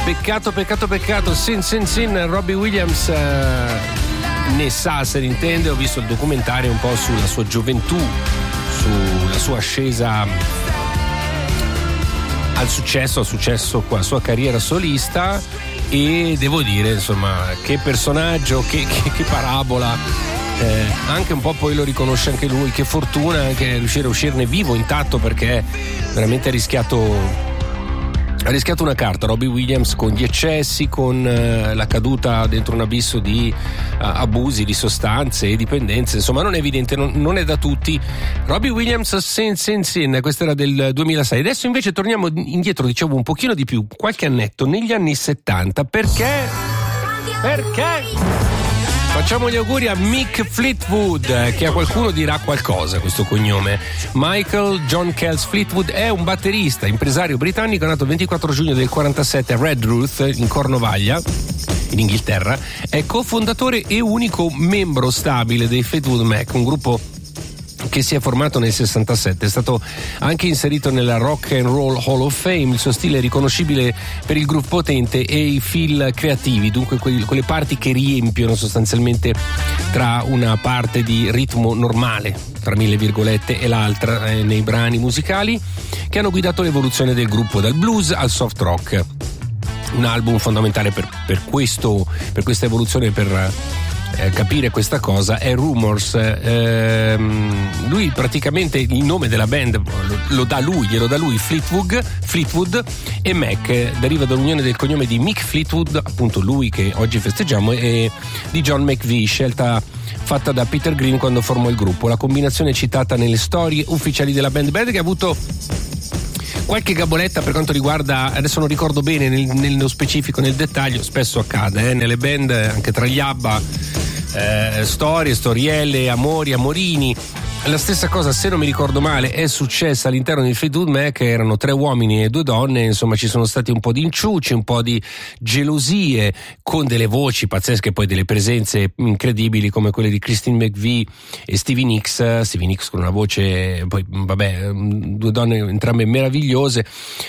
Peccato. Sin. Robbie Williams ne sa, se ne intende. Ho visto il documentario un po' sulla sua gioventù, sulla sua ascesa al successo con la sua carriera solista, e devo dire, insomma, che personaggio, che parabola. Anche un po' poi lo riconosce anche lui, che fortuna anche riuscire a uscirne vivo, intatto, perché veramente ha rischiato una carta Robbie Williams, con gli eccessi, con la caduta dentro un abisso di abusi di sostanze e dipendenze. Insomma, non è evidente, non è da tutti. Robbie Williams, Sin, questo era del 2006. Adesso invece torniamo indietro, dicevo, un pochino di più, qualche annetto, negli anni 70. Perché? Facciamo gli auguri a Mick Fleetwood, che a qualcuno dirà qualcosa questo cognome. Michael John Kels Fleetwood è un batterista, impresario britannico, nato il 24 giugno del 47 a Redruth, in Cornovaglia, in Inghilterra. È cofondatore e unico membro stabile dei Fleetwood Mac, un gruppo che si è formato nel 67. È stato anche inserito nella Rock and Roll Hall of Fame. Il suo stile è riconoscibile per il groove potente e i feel creativi, dunque quelle parti che riempiono sostanzialmente tra una parte di ritmo normale, tra mille virgolette, e l'altra nei brani musicali, che hanno guidato l'evoluzione del gruppo dal blues al soft rock. Un album fondamentale per questa evoluzione, per capire questa cosa, è Rumors. Lui praticamente il nome della band glielo dà lui, Fleetwood, e Mac deriva dall'unione del cognome di Mick Fleetwood, appunto lui che oggi festeggiamo, e di John McVie, scelta fatta da Peter Green quando formò il gruppo. La combinazione è citata nelle storie ufficiali della band che ha avuto qualche gaboletta per quanto riguarda, adesso non ricordo bene nello specifico, nel dettaglio, spesso accade nelle band, anche tra gli ABBA, storie, storielle, amori, amorini. La stessa cosa, se non mi ricordo male, è successa all'interno di Fleetwood Mac. Erano 3 uomini e 2 donne, insomma ci sono stati un po' di inciuci, un po' di gelosie, con delle voci pazzesche, poi delle presenze incredibili come quelle di Christine McVie e Stevie Nicks con una voce, poi vabbè, 2 donne entrambe meravigliose,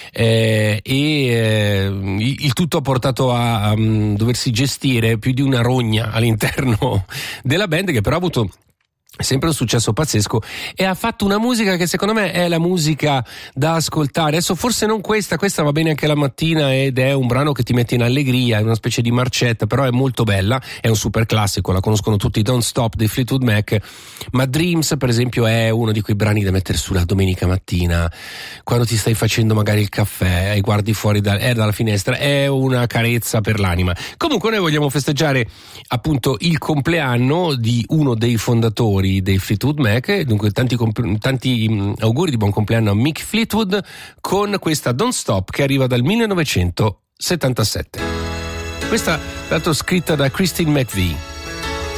il tutto ha portato a doversi gestire più di una rogna all'interno della band, che però ha avuto sempre un successo pazzesco e ha fatto una musica che secondo me è la musica da ascoltare. Adesso forse non questa va bene anche la mattina, ed è un brano che ti mette in allegria, è una specie di marcetta, però è molto bella, è un super classico, la conoscono tutti, Don't Stop dei Fleetwood Mac. Ma Dreams per esempio è uno di quei brani da mettere sulla domenica mattina, quando ti stai facendo magari il caffè e guardi fuori dalla finestra, è una carezza per l'anima. Comunque noi vogliamo festeggiare appunto il compleanno di uno dei fondatori dei Fleetwood Mac, dunque tanti auguri di buon compleanno a Mick Fleetwood con questa Don't Stop, che arriva dal 1977. Questa tra l'altro scritta da Christine McVie.